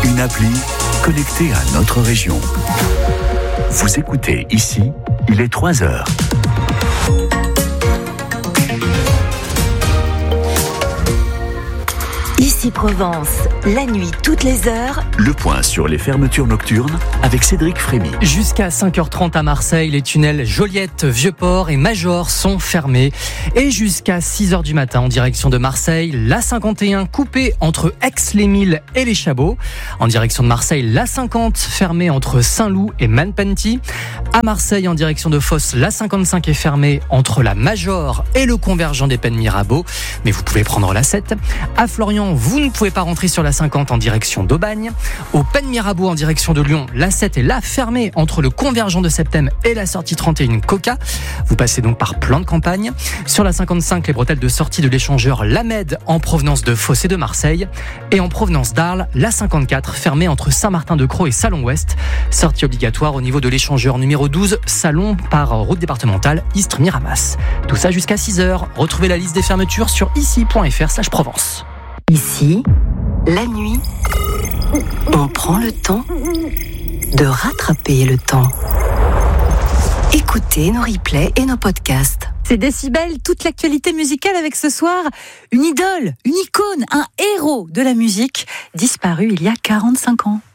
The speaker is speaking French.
une appli connectée à notre région. Vous écoutez ici, il est 3h. Ici Provence, la nuit toutes les heures. Le point sur les fermetures nocturnes avec Cédric Frémy. Jusqu'à 5h30 à Marseille, les tunnels Joliette, Vieux-Port et Major sont fermés. Et jusqu'à 6h du matin en direction de Marseille, l'A51 coupée entre Aix-les-Milles et les Chabots. En direction de Marseille, l'A50 fermée entre Saint-Loup et Manpenty. À Marseille, en direction de Fos, l'A55 est fermée entre la Major et le convergent des Pennes Mirabeau. Mais vous pouvez prendre l'A7. À Florian, vous ne pouvez pas rentrer sur l'A50 en direction d'Aubagne. Au Pennes Mirabeau en direction de Lyon, l'A7 est là fermée entre le convergent de Septem et la sortie 31 Coca. Vous passez donc par plan de campagne. Sur l'A55, les bretelles de sortie de l'échangeur Lamed en provenance de Fos et de Marseille. Et en provenance d'Arles, l'A54 fermée entre Saint-Martin-de-Crau et Salon-Ouest. Sortie obligatoire au niveau de l'échangeur numéro 12, Salon par route départementale Istres-Miramas. Tout ça jusqu'à 6h. Retrouvez la liste des fermetures sur ici.fr/Provence. Ici, la nuit, on prend le temps de rattraper le temps. Écoutez nos replays et nos podcasts. C'est Décibel, toute l'actualité musicale avec ce soir une idole, une icône, un héros de la musique disparu il y a 45 ans.